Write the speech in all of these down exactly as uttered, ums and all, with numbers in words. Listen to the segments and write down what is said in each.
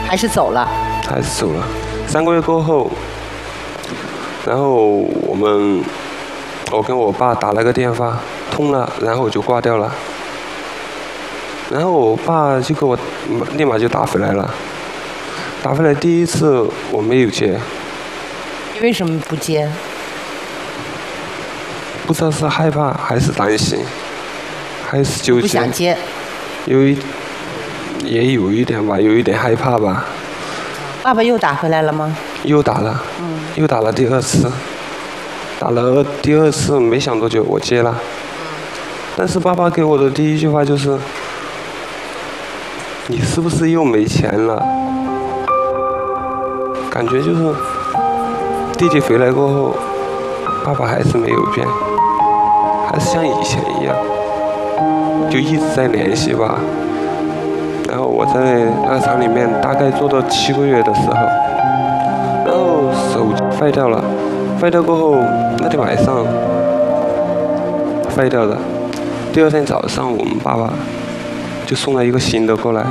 还是走了？ 还是走了。三个月过后，然后我们，我跟我爸打了个电话，通了，然后我就挂掉了。然后我爸就给我立马就打回来了。打回来第一次我没有接。 你为什么不接？ 不知道是害怕还是担心，还是纠结。 不想接。 有一，也有一点吧，有一点害怕吧。 爸爸又打回来了吗？ 又打了。嗯。又打了第二次。打了第二次没想多久我接了。但是爸爸给我的第一句话就是：“你是不是又没钱了？”感觉就是弟弟回来过后，爸爸还是没有变，还是像以前一样，就一直在联系吧。然后我在那个厂里面大概做到七个月的时候，然后手机坏掉了，坏掉过后那天晚上坏掉了，第二天早上我们爸爸就送了一个新的过来。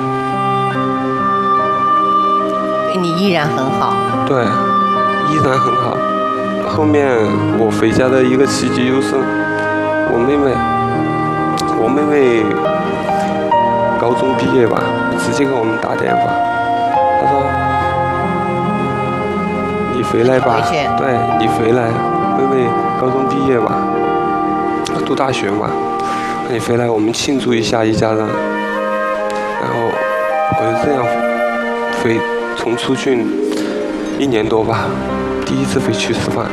对你依然很好。 对，依然很好。后面我回家的一个契机就是我妹妹，我妹妹高中毕业吧，直接给我们打电话，她说：“你回来吧，对你回来，妹妹高中毕业吧，读大学嘛，你回来我们庆祝一下一家人。”然后我就这样回从出去一年多吧，第一次回去吃饭。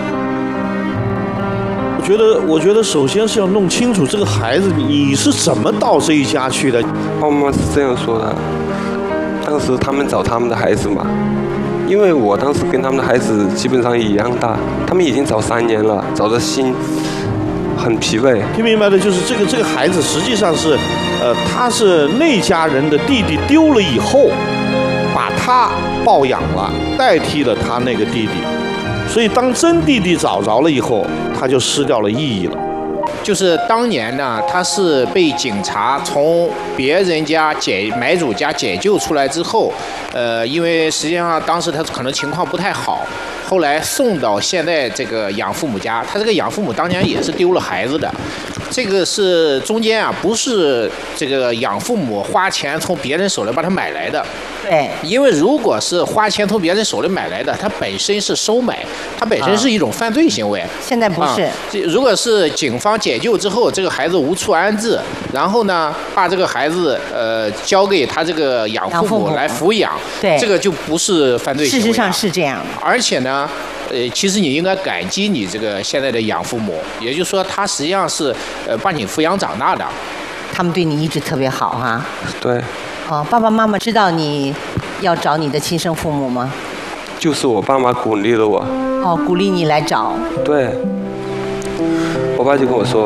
我觉得，我觉得首先是要弄清楚这个孩子你是怎么到这一家去的。 爸爸妈妈是这样说的，当时他们找他们的孩子嘛，因为我当时跟他们的孩子基本上一样大，他们已经找三年了，找的心很疲惫。 听明白的就是这个这个孩子实际上是，呃，他是那家人的弟弟丢了以后，把他抱养了，代替了他那个弟弟，所以当真弟弟找着了以后，他就失掉了意义了。 就是当年呢，他是被警察从别人家解买主家解救出来之后，呃，因为实际上当时他可能情况不太好，后来送到现在这个养父母家。他这个养父母当年也是丢了孩子的，这个是中间啊，不是这个养父母花钱从别人手里把他买来的。 对， 因为如果是花钱从别人手里买来的，它本身是收买，它本身是一种犯罪行为。 现在不是。 啊、如果是警方解救之后，这个孩子无处安置，然后呢，把这个孩子呃交给他这个养父母来抚养， 对， 这个就不是犯罪行为。 事实上是这样的。 而且呢，呃，其实你应该感激你这个现在的养父母，也就是说，他实际上是呃把你抚养长大的。 他们对你一直特别好哈、啊。 对。 哦，爸爸妈妈知道你要找你的亲生父母吗？ 就是我爸妈鼓励了我。 哦，鼓励你来找。 对。我爸就跟我说，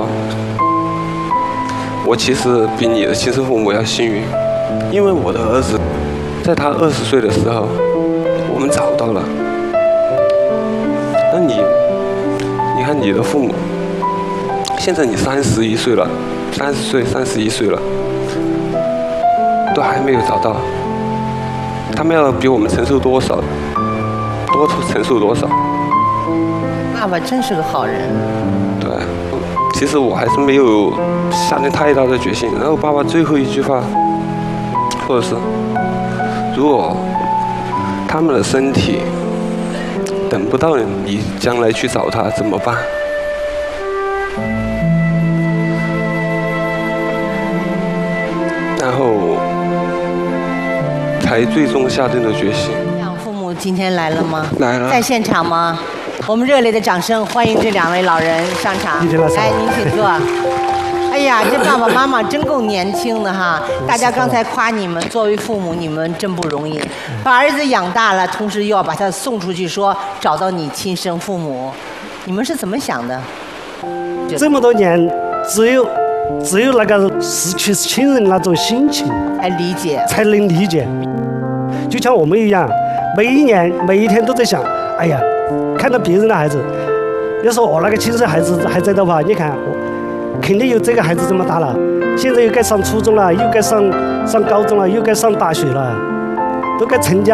我其实比你的亲生父母要幸运，因为我的儿子，在他二十岁的时候，我们找到了。那你，你看你的父母，现在你三十一岁了，三十岁、三十一岁了。都还没有找到，他们要比我们承受多少，多承受多少。 爸爸真是个好人。 对，其实我还是没有下定太大的决心。然后爸爸最后一句话，或者是，如果他们的身体等不到你将来去找他怎么办？然后。才最终下定了决心。 养父母今天来了吗？ 来了。 在现场吗？我们热烈的掌声欢迎这两位老人上场。来，您请坐。哎呀，这爸爸妈妈真够年轻的哈！大家刚才夸你们，作为父母你们真不容易，把儿子养大了，同时又要把他送出去，说找到你亲生父母，你们是怎么想的？ 这么多年，只有。只有那个失去亲人那种心情， 才理解， 才能理解。就像我们一样，每一年、每一天都在想：哎呀，看到别人的孩子，要是我那个亲生孩子还在的话，你看，我肯定有这个孩子这么大了，现在又该上初中了，又该上上高中了，又该上大学了，都该成家。